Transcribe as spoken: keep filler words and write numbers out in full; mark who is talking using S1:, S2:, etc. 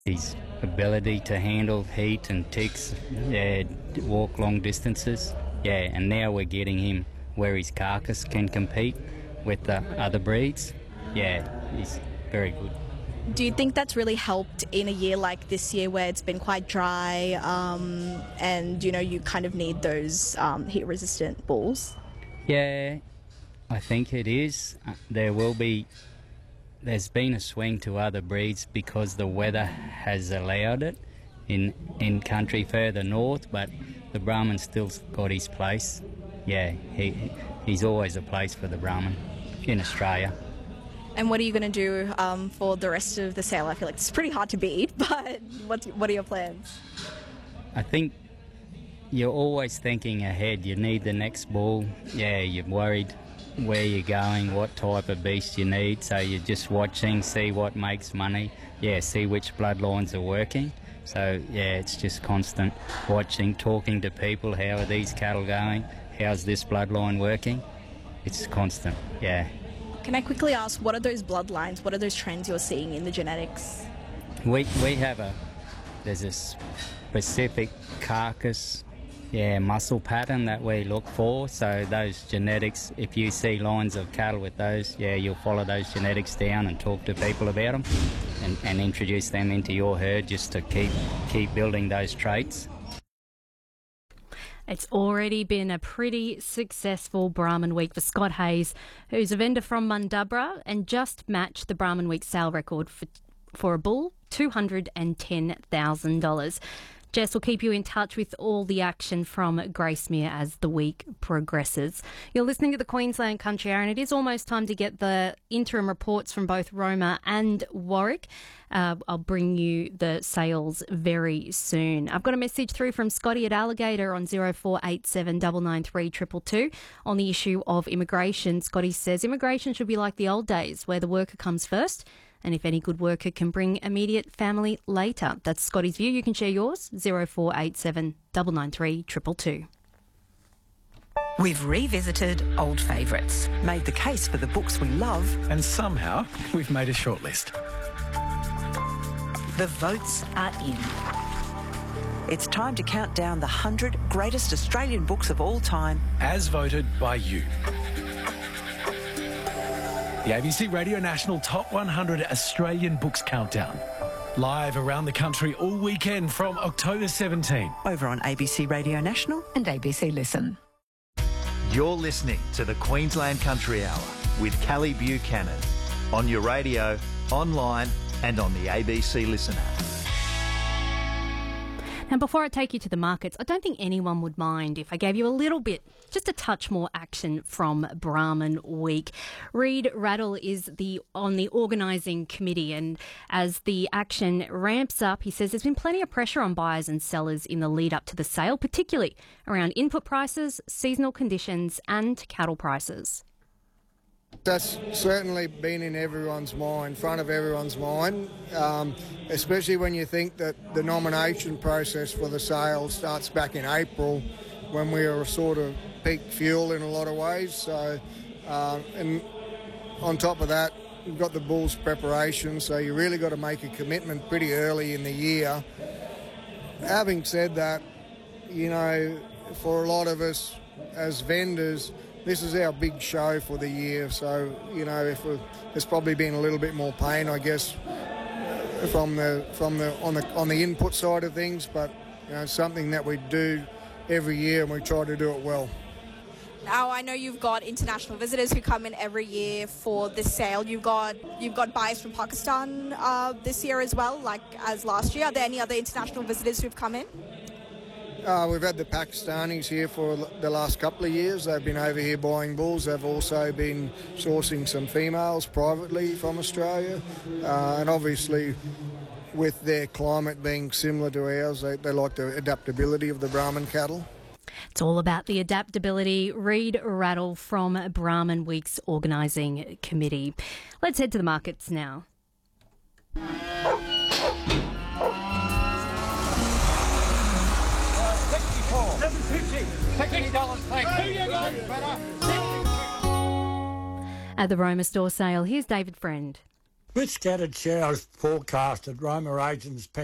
S1: His ability to handle heat and ticks, yeah, walk long distances, yeah, and now we're getting him where his carcass can compete with the other breeds. Yeah, he's very good.
S2: Do you think that's really helped in a year like this year where it's been quite dry um, and, you know, you kind of need those um, heat-resistant bulls?
S1: Yeah, I think it is. Uh, there will be... There's been a swing to other breeds because the weather has allowed it in in country further north, but the Brahman's still got his place. Yeah, he he's always a place for the Brahman in Australia.
S2: And what are you going to do um, for the rest of the sale? I feel like it's pretty hard to beat, but what what are your plans?
S1: I think you're always thinking ahead. You need the next bull. Yeah, you're worried where you're going, what type of beast you need, so you're just watching, see what makes money, yeah, see which bloodlines are working. So yeah, it's just constant watching, talking to people, how are these cattle going, how's this bloodline working. It's constant, yeah.
S2: Can I quickly ask, what are those bloodlines, what are those trends you're seeing in the genetics?
S1: We, we have a, there's a specific carcass, yeah, muscle pattern that we look for. So those genetics, if you see lines of cattle with those, yeah, you'll follow those genetics down and talk to people about them and, and introduce them into your herd just to keep keep building those traits.
S3: It's already been a pretty successful Brahman week for Scott Hayes, who's a vendor from Mundubbera and just matched the Brahman week sale record for, for a bull, two hundred ten thousand dollars. Jess will keep you in touch with all the action from Gracemere as the week progresses. You're listening to the Queensland Country Hour, and it is almost time to get the interim reports from both Roma and Warwick. Uh, I'll bring you the sales very soon. I've got a message through from Scotty at Alligator on zero four eight seven nine nine three two two two on the issue of immigration. Scotty says immigration should be like the old days where the worker comes first, and if any good worker can bring immediate family later. That's Scotty's view. You can share yours, zero four eight seven nine nine three two two two.
S4: We've revisited old favourites, made the case for the books we love,
S5: and somehow we've made a shortlist.
S4: The votes are in. It's time to count down the one hundred greatest Australian books of all time,
S5: as voted by you. The A B C Radio National Top one hundred Australian Books Countdown. Live around the country all weekend from October seventeenth.
S4: Over on A B C Radio National and A B C Listen.
S6: You're listening to the Queensland Country Hour with Callie Buchanan. On your radio, online and on the A B C Listen app.
S3: Now, before I take you to the markets, I don't think anyone would mind if I gave you a little bit, just a touch more action from Brahman Week. Reid Rattle is the on the organising committee, and as the action ramps up, he says there's been plenty of pressure on buyers and sellers in the lead up to the sale, particularly around input prices, seasonal conditions and cattle prices.
S7: That's certainly been in everyone's mind, front of everyone's mind, um, especially when you think that the nomination process for the sale starts back in April, when we were sort of peak fuel in a lot of ways. So, uh, and on top of that, you've got the bulls preparation, so you really got to make a commitment pretty early in the year. Having said that, you know, for a lot of us as vendors, this is our big show for the year, so, you know, if we, there's probably been a little bit more pain, I guess, from the from the on the on the input side of things, but, you know, it's something that we do every year and we try to do it well.
S2: Now, I know you've got international visitors who come in every year for this sale. You've got you've got buyers from Pakistan uh, this year as well, like as last year. Are there any other international visitors who've come in?
S7: Uh, we've had the Pakistanis here for the last couple of years. They've been over here buying bulls. They've also been sourcing some females privately from Australia. Uh, and obviously, with their climate being similar to ours, they, they like the adaptability of the Brahman cattle.
S3: It's all about the adaptability. Reid Rattle from Brahman Week's organising committee. Let's head to the markets now. At the Roma store sale, here's David Friend.
S8: With scattered showers forecasted, Roma agents